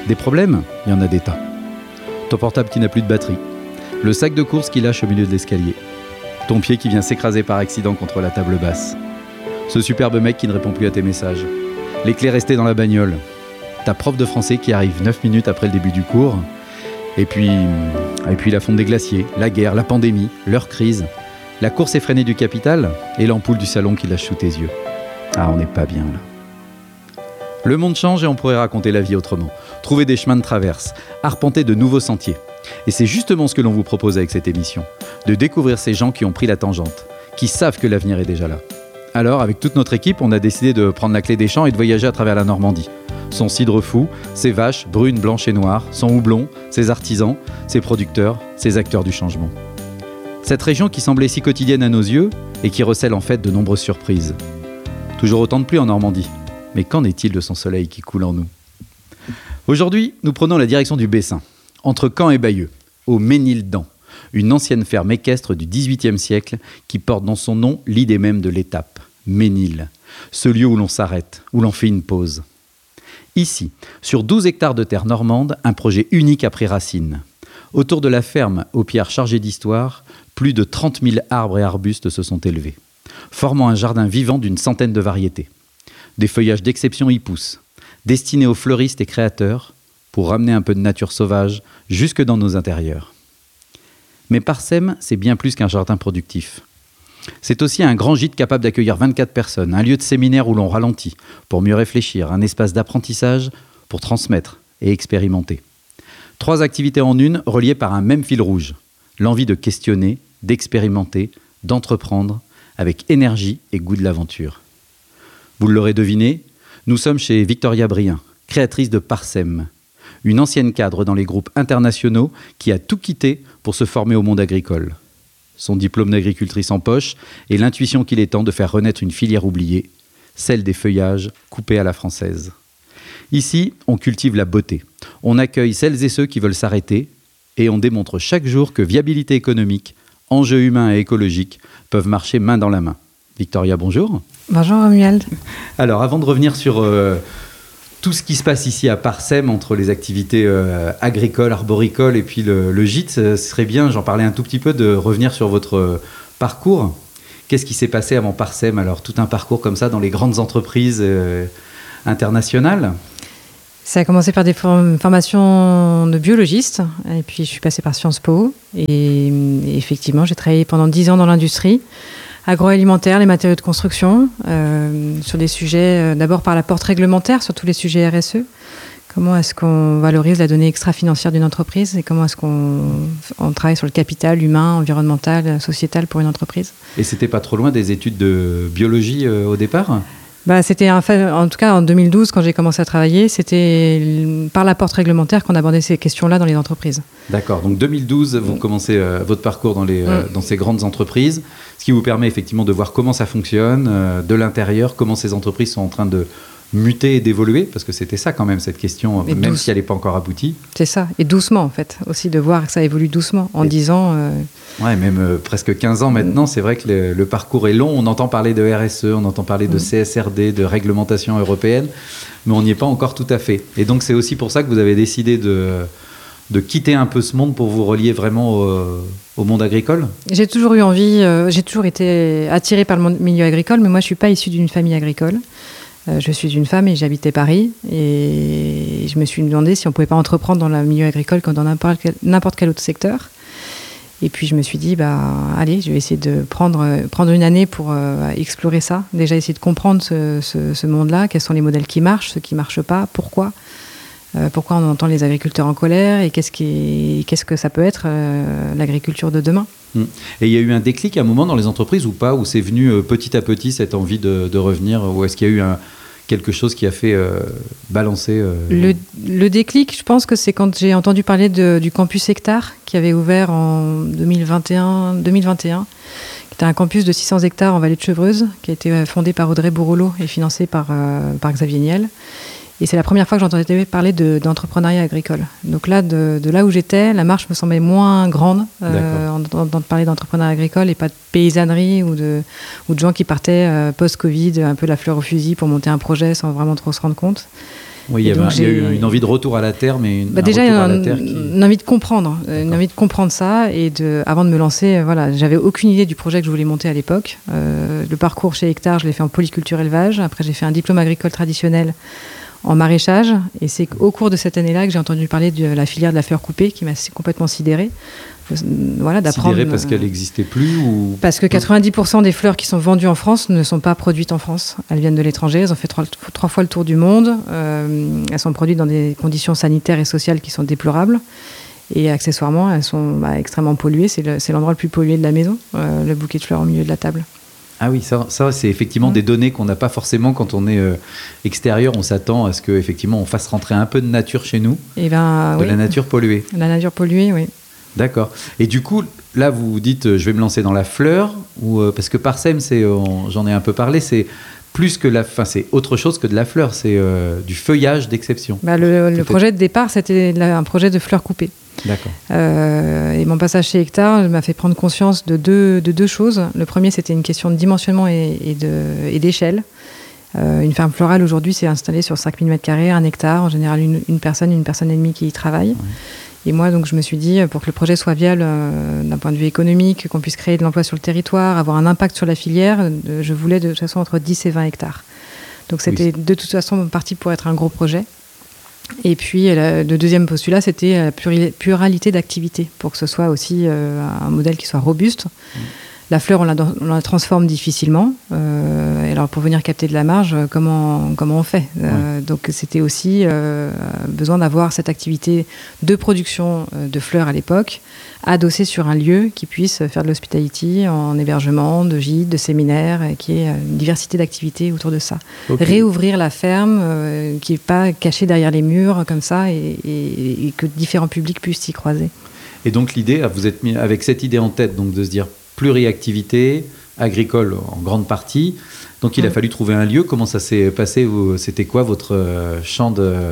Des problèmes ? Il y en a des tas. Ton portable qui n'a plus de batterie. Le sac de course qui lâche au milieu de l'escalier. Ton pied qui vient s'écraser par accident contre la table basse. Ce superbe mec qui ne répond plus à tes messages. Les clés restées dans la bagnole. Ta prof de français qui arrive 9 minutes après le début du cours. Et puis la fonte des glaciers, la guerre, la pandémie, leur crise, la course effrénée du capital et l'ampoule du salon qui lâche sous tes yeux. Ah, on n'est pas bien là. Le monde change et on pourrait raconter la vie autrement. Trouver des chemins de traverse, arpenter de nouveaux sentiers. Et c'est justement ce que l'on vous propose avec cette émission. De découvrir ces gens qui ont pris la tangente, qui savent que l'avenir est déjà là. Alors, avec toute notre équipe, on a décidé de prendre la clé des champs et de voyager à travers la Normandie. Son cidre fou, ses vaches brunes, blanches et noires, son houblon, ses artisans, ses producteurs, ses acteurs du changement. Cette région qui semblait si quotidienne à nos yeux et qui recèle en fait de nombreuses surprises. Toujours autant de pluie en Normandie. Mais qu'en est-il de son soleil qui coule en nous ? Aujourd'hui, nous prenons la direction du Bessin, entre Caen et Bayeux, au Ménildan, une ancienne ferme équestre du XVIIIe siècle qui porte dans son nom l'idée même de l'étape, Ménil, ce lieu où l'on s'arrête, où l'on fait une pause. Ici, sur 12 hectares de terre normande, un projet unique a pris racine. Autour de la ferme, aux pierres chargées d'histoire, plus de 30 000 arbres et arbustes se sont élevés, formant un jardin vivant d'une centaine de variétés. Des feuillages d'exception y poussent, destinés aux fleuristes et créateurs, pour ramener un peu de nature sauvage jusque dans nos intérieurs. Mais Parsem, c'est bien plus qu'un jardin productif. C'est aussi un grand gîte capable d'accueillir 24 personnes, un lieu de séminaire où l'on ralentit pour mieux réfléchir, un espace d'apprentissage pour transmettre et expérimenter. 3 activités en une reliées par un même fil rouge, l'envie de questionner, d'expérimenter, d'entreprendre avec énergie et goût de l'aventure. Vous l'aurez deviné, nous sommes chez Victoria Brien, créatrice de Parsem, une ancienne cadre dans les groupes internationaux qui a tout quitté pour se former au monde agricole. Son diplôme d'agricultrice en poche et l'intuition qu'il est temps de faire renaître une filière oubliée, celle des feuillages coupés à la française. Ici, on cultive la beauté. On accueille celles et ceux qui veulent s'arrêter et on démontre chaque jour que viabilité économique, enjeux humains et écologiques peuvent marcher main dans la main. Victoria, bonjour. Bonjour Romuald. Alors, avant de revenir sur tout ce qui se passe ici à Parsem, entre les activités agricoles, arboricoles et puis le gîte, ce serait bien, j'en parlais un tout petit peu, de revenir sur votre parcours. Qu'est-ce qui s'est passé avant Parsem ? Alors, tout un parcours comme ça dans les grandes entreprises internationales. Ça a commencé par des formations de biologiste, et puis je suis passée par Sciences Po, et effectivement, j'ai travaillé pendant 10 ans dans l'industrie, agroalimentaire, les matériaux de construction, sur des sujets, d'abord par l'apport réglementaire, sur tous les sujets RSE. Comment est-ce qu'on valorise la donnée extra-financière d'une entreprise et comment est-ce qu'on travaille sur le capital humain, environnemental, sociétal pour une entreprise. Et c'était pas trop loin des études de biologie au départ ? C'était en tout cas en 2012, quand j'ai commencé à travailler, c'était par l'apport réglementaire qu'on abordait ces questions-là dans les entreprises. D'accord, donc 2012, vous commencez votre parcours dans ces grandes entreprises, ce qui vous permet effectivement de voir comment ça fonctionne, de l'intérieur, comment ces entreprises sont en train de muter et d'évoluer, parce que c'était ça quand même, cette question, même si elle n'est pas encore aboutie. C'est ça, et doucement en fait, aussi de voir que ça évolue doucement, en 10 ans... Ouais, même presque 15 ans maintenant, c'est vrai que le parcours est long, on entend parler de RSE, on entend parler de CSRD, de réglementation européenne, mais on n'y est pas encore tout à fait. Et donc c'est aussi pour ça que vous avez décidé de quitter un peu ce monde pour vous relier vraiment au monde agricole ? J'ai toujours eu envie, j'ai toujours été attirée par le milieu agricole, mais moi je ne suis pas issue d'une famille agricole. Je suis une femme et j'habitais Paris et je me suis demandé si on ne pouvait pas entreprendre dans le milieu agricole comme dans n'importe quel autre secteur. Et puis je me suis dit, allez, je vais essayer de prendre une année pour explorer ça. Déjà essayer de comprendre ce monde-là, quels sont les modèles qui marchent, ceux qui ne marchent pas, pourquoi on entend les agriculteurs en colère et qu'est-ce que ça peut être l'agriculture de demain. Et il y a eu un déclic à un moment dans les entreprises ou pas, où c'est venu petit à petit cette envie de revenir, ou est-ce qu'il y a eu quelque chose qui a fait balancer Le déclic, je pense que c'est quand j'ai entendu parler du campus Hectare qui avait ouvert en 2021, qui était un campus de 600 hectares en vallée de Chevreuse, qui a été fondé par Audrey Bourrelot et financé par Xavier Niel. Et c'est la première fois que j'entendais parler d'entrepreneuriat agricole. Donc là, de là où j'étais, la marche me semblait moins grande, d'entendre parler d'entrepreneuriat agricole et pas de paysannerie ou de gens qui partaient post-Covid, un peu la fleur au fusil pour monter un projet sans vraiment trop se rendre compte. Oui, il y a eu une envie de retour à la terre, mais déjà une envie de comprendre, envie de comprendre ça, et avant de me lancer, voilà, j'avais aucune idée du projet que je voulais monter à l'époque. Le parcours chez Hectare, je l'ai fait en polyculture élevage. Après, j'ai fait un diplôme agricole traditionnel en maraîchage, et c'est au cours de cette année-là que j'ai entendu parler de la filière de la fleur coupée, qui m'a complètement sidérée. Voilà, d'apprendre. Sidérée parce qu'elle n'existait plus ou... Parce que 90% des fleurs qui sont vendues en France ne sont pas produites en France. Elles viennent de l'étranger, elles ont fait trois fois le tour du monde. Elles sont produites dans des conditions sanitaires et sociales qui sont déplorables. Et accessoirement, elles sont extrêmement polluées. C'est l'endroit le plus pollué de la maison, le bouquet de fleurs au milieu de la table. Ah oui, ça c'est effectivement des données qu'on n'a pas forcément quand on est extérieur. On s'attend à ce qu'effectivement on fasse rentrer un peu de nature chez nous, la nature polluée. La nature polluée, oui. D'accord. Et du coup, là, vous dites, je vais me lancer dans la fleur, parce que Parsem, j'en ai un peu parlé, c'est plus que c'est autre chose que de la fleur, c'est du feuillage d'exception. Le projet de départ, c'était un projet de fleurs coupées. D'accord. Et mon passage chez Hectare m'a fait prendre conscience de deux choses. Le premier, c'était une question de dimensionnement et d'échelle. Une ferme florale, aujourd'hui, c'est installée sur 5000 m², 1 hectare, en général une personne et demie qui y travaille. Ouais. Et moi, donc, je me suis dit, pour que le projet soit viable d'un point de vue économique, qu'on puisse créer de l'emploi sur le territoire, avoir un impact sur la filière, je voulais de toute façon entre 10 et 20 hectares. Donc c'était de toute façon parti pour être un gros projet. Et puis le deuxième postulat, c'était la pluralité d'activités, pour que ce soit aussi un modèle qui soit robuste. La fleur, on la transforme difficilement. Et alors, pour venir capter de la marge, comment on fait ? Donc, c'était aussi besoin d'avoir cette activité de production de fleurs à l'époque, adossée sur un lieu qui puisse faire de l'hospitality en hébergement, de gîtes, de séminaires, et qui ait une diversité d'activités autour de ça. Okay. Réouvrir la ferme, qui n'est pas cachée derrière les murs comme ça, et que différents publics puissent s'y croiser. Et donc, l'idée, vous êtes mis avec cette idée en tête, donc de se dire pluriactivité, agricole en grande partie. Donc, il a fallu trouver un lieu. Comment ça s'est passé ? C'était quoi votre champ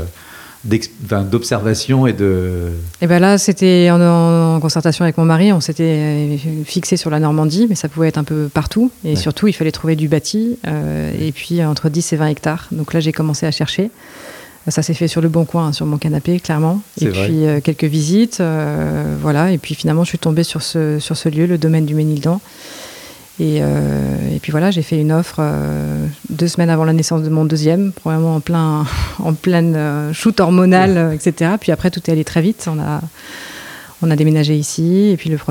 d'observation et de... Et bien là, c'était en concertation avec mon mari. On s'était fixé sur la Normandie, mais ça pouvait être un peu partout. Et surtout, il fallait trouver du bâti. Et puis, entre 10 et 20 hectares. Donc là, j'ai commencé à chercher. Ça s'est fait sur le bon coin, sur mon canapé, clairement. Et puis, quelques visites. Voilà. Et puis, finalement, je suis tombée sur ce lieu, le domaine du Ménildan. Et puis voilà, j'ai fait une offre 2 semaines avant la naissance de mon deuxième, probablement en pleine shoot hormonal, etc. Puis après, tout est allé très vite. On a déménagé ici, et puis le projet